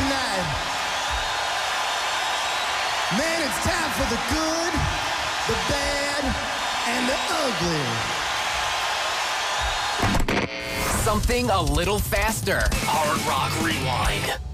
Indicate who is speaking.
Speaker 1: tonight. Man, it's time for the good, the bad, and the ugly.
Speaker 2: Something a little faster. Hard Rock Rewind.